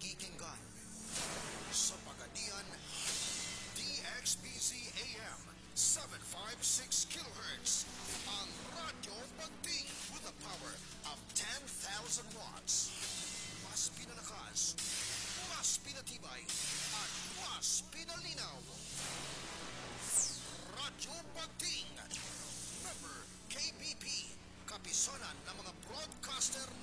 pakikinggan. Sa Pagadian, DXBZ AM 756 kHz, ang Radyo Pagting with a power of 10,000 watts. Mas pinalakas, mas pinatibay, at mas pinalinaw. Radyo Pagting, member KBP, kapisanan ng mga broadcaster